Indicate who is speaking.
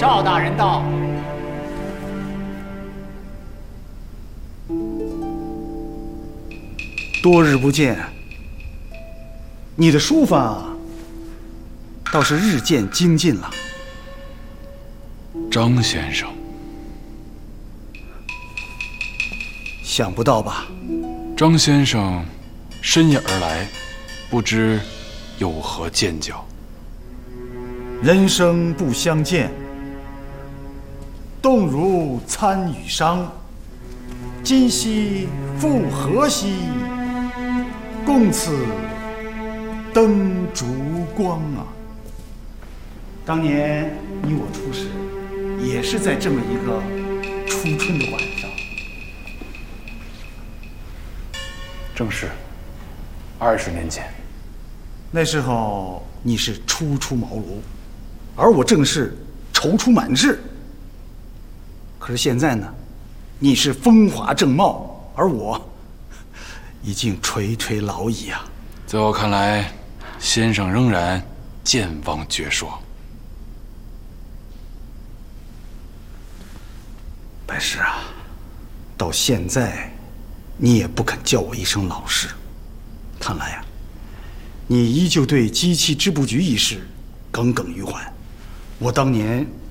Speaker 1: 赵大人到。
Speaker 2: 多日不见，你的书法倒是日渐精进了。
Speaker 3: 张先生，
Speaker 2: 想不到吧？
Speaker 3: 张先生深夜而来，不知有何见教？
Speaker 2: 人生不相见，动如参与商。今夕复何夕？共此灯烛光啊！当年你我初识，也是在这么一个初春的晚上。
Speaker 3: 正是20年前。
Speaker 2: 那时候你是初出茅庐，而我正是踌躇满志。可是现在呢，你是风华正茂，而我已经垂垂老矣啊。
Speaker 3: 在我看来，先生仍然健忘矍铄。
Speaker 2: 白石啊，到现在你也不肯叫我一声老师，看来啊，你依旧对机器织布局一事耿耿于怀。我当年